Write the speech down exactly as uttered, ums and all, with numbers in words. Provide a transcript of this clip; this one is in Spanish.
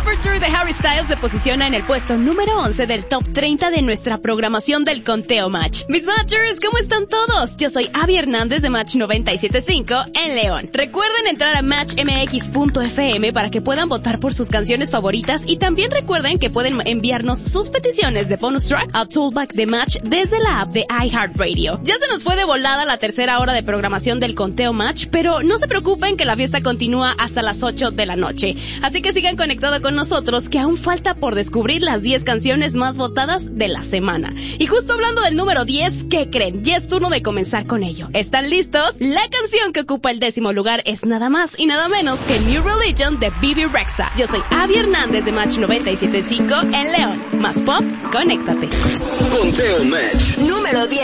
Aperture de Harry Styles se posiciona en el puesto número once del top treinta de nuestra programación del Conteo Match. Mis Matchers, ¿cómo están todos? Yo soy Abby Hernández de Match noventa y siete punto cinco en León. Recuerden entrar a match m x punto f m para que puedan votar por sus canciones favoritas y también recuerden que pueden enviarnos sus peticiones de bonus track a Toolback de Match desde la app de iHeartRadio. Ya se nos fue de volada la tercera hora de programación del Conteo Match, pero no se preocupen que la fiesta continúa hasta las ocho de la noche. Así que sigan conectados con nosotros, que aún falta por descubrir las diez canciones más votadas de la semana. Y justo hablando del número diez, ¿qué creen? Ya es turno de comenzar con ello. ¿Están listos? La canción que ocupa el décimo lugar es nada más y nada menos que New Religion de Bebe Rexha. Yo soy Abby Hernández de Match noventa y siete punto cinco en León. Más pop, conéctate. Conteo Match número diez.